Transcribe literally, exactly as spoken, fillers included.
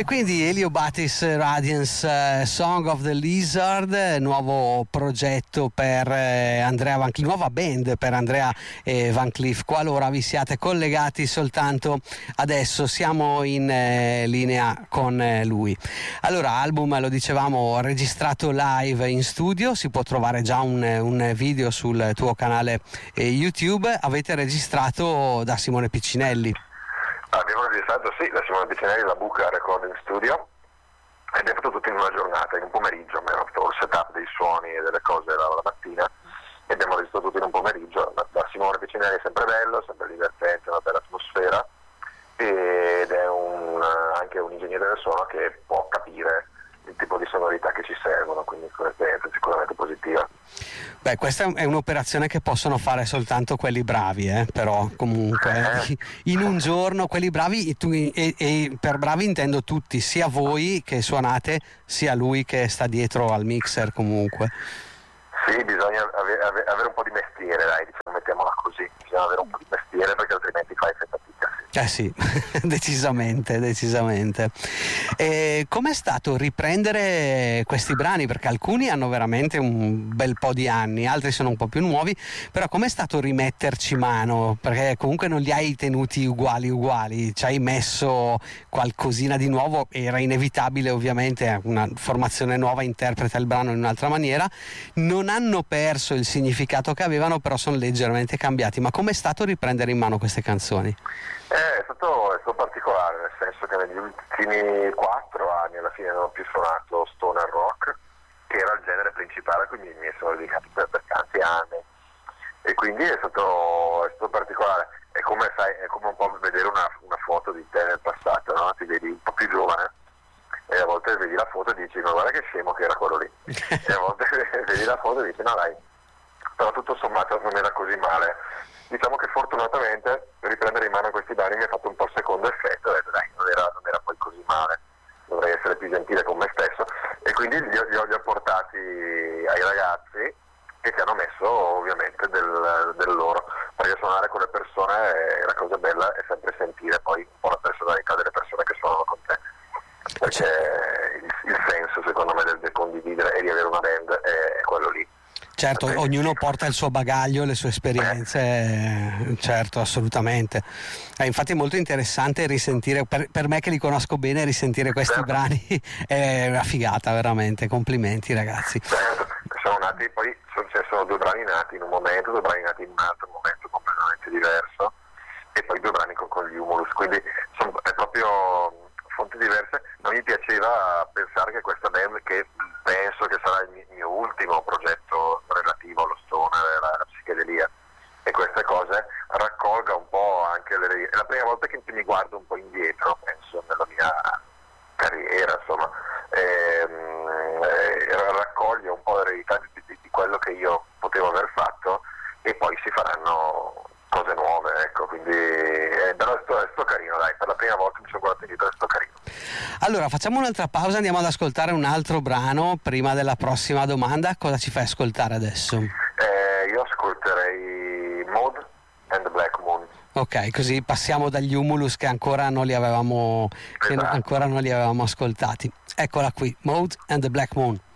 E quindi Elio Batis Radiance, uh, Song of the Lizard, nuovo progetto per eh, Andrea Van Cleef, nuova band per Andrea eh, Van Cleef. Qualora vi siate collegati soltanto adesso, siamo in eh, linea con eh, lui. Allora, album, lo dicevamo, registrato live in studio, si può trovare già un, un video sul tuo canale eh, YouTube. Avete registrato da Simone Piccinelli? Abbiamo registrato, sì, da Simone Piccinelli, la Buca Recording Studio, e abbiamo fatto tutto in una giornata, in un pomeriggio. Abbiamo fatto il setup dei suoni e delle cose la, la mattina, e abbiamo registrato tutto in un pomeriggio. Da, da Simone Piccinelli è sempre bello, sempre divertente, una bella atmosfera, ed è un, anche un ingegnere del suono che può capire il tipo di sonorità che ci servono, quindi un'esperienza sicuramente positiva. Beh, questa è un'operazione che possono fare soltanto quelli bravi, eh? Però comunque eh. in un giorno quelli bravi, e, tu, e, e per bravi intendo tutti, sia voi che suonate, sia lui che sta dietro al mixer comunque. Sì, bisogna avere, avere un po' di mestiere, dai, diciamo, mettiamola così, bisogna avere un po' di mestiere, perché altrimenti fai fatica. Eh sì, decisamente, decisamente. E com'è stato riprendere questi brani? Perché alcuni hanno veramente un bel po' di anni, altri sono un po' più nuovi, però com'è stato rimetterci mano? Perché comunque non li hai tenuti uguali uguali, ci hai messo qualcosina di nuovo, era inevitabile ovviamente, una formazione nuova interpreta il brano in un'altra maniera, non hanno perso il significato che avevano, però sono leggermente cambiati. Ma com'è stato riprendere in mano queste canzoni? Eh, è, stato, è stato particolare, nel senso che negli ultimi quattro anni alla fine non ho più suonato stoner rock, che era il genere principale a cui mi, mi sono dedicato per, per tanti anni, e quindi è stato, è stato particolare. È come, sai, è come un po' vedere una, una foto di te nel passato, no? Ti vedi un po' più giovane e a volte vedi la foto e dici ma guarda che scemo che era quello lì, e a volte vedi la foto e dici no dai, però tutto sommato non era così male. Diciamo che fortunatamente riprendere in mano questi brani mi ha fatto un po' il secondo effetto, ho detto dai, non era, non era poi così male, dovrei essere più gentile con me stesso, e quindi li ho, li ho, li ho portati ai ragazzi, che ci hanno messo ovviamente del, del loro, perché suonare con le persone è, la cosa bella è sempre sentire poi un po' la personalità delle persone che suonano con te, perché il, il senso secondo me del, del condividere e di avere una band è, è quello lì. Certo, ognuno porta il suo bagaglio, le sue esperienze, eh. certo, assolutamente. Eh, infatti è molto interessante risentire, per, per me che li conosco bene, risentire questi certo. brani è una figata, veramente, complimenti ragazzi. Certo, sono nati, poi sono, cioè, sono due brani nati in un momento, due brani nati in un altro momento completamente diverso, e poi due brani con, con gli Humulus, quindi sono, è proprio fonti diverse. Non mi piaceva pensare che questa band, che penso che sarà il mio ultimo progetto relativo allo stoner e alla psichedelia e queste cose, raccolga un po' anche le... è la prima volta che mi guardo un po' indietro, penso, nella mia carriera, insomma, e, e raccoglie un po' l'eredità di, di, di quello che io potevo aver fatto, e poi si faranno cose nuove, ecco, quindi è, però è sto, è sto carino, dai, per la prima volta mi sono guardato indietro, è sto carino. Allora facciamo un'altra pausa, andiamo ad ascoltare un altro brano prima della prossima domanda. Cosa ci fai ascoltare adesso? Eh, io ascolterei Maud and the Black Moon. Ok, così passiamo dagli Humulus che ancora non li avevamo, esatto. che ancora non li avevamo ascoltati. Eccola qui, Maud and the Black Moon.